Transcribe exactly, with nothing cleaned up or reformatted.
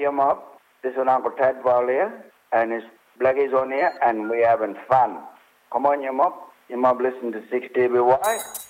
you mob. This is Uncle Ted Ball here, and it's Blackies on here, and we having fun. Come on, you mob. You mob listen to six D B Y.